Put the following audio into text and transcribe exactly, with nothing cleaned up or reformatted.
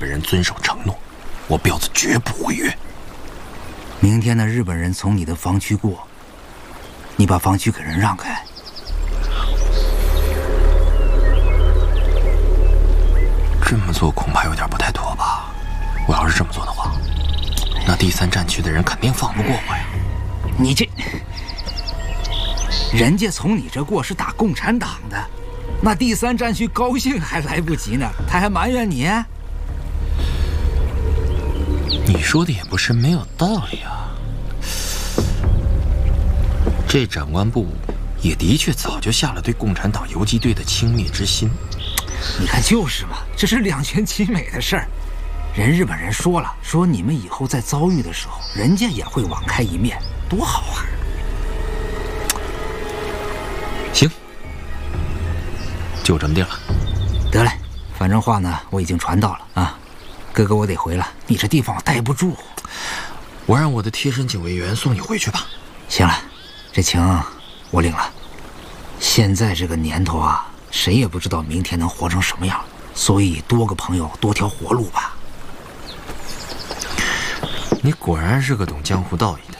本人遵守承诺，我彪子绝不违约。 明天的日本人从你的房区过，你把房区给人让开。 这么做恐怕有点不太妥吧？我要是这么做的话，那第三战区的人肯定放不过我呀。 你这，人家从你这过是打共产党的，那第三战区高兴还来不及呢，他还埋怨你。 你说的也不是没有道理啊。这长官部也的确早就下了对共产党游击队的轻蔑之心。 你看就是嘛，这是两全其美的事儿。人日本人说了，说你们以后在遭遇的时候，人家也会网开一面，多好啊！ 行，就这么定了。 得嘞，反正话呢我已经传到了啊。哥哥，我得回了，你这地方我待不住。 我让我的贴身警卫员送你回去吧。 行了，这情我领了。现在这个年头啊，谁也不知道明天能活成什么样，所以多个朋友多条活路吧。 你果然是个懂江湖道义的。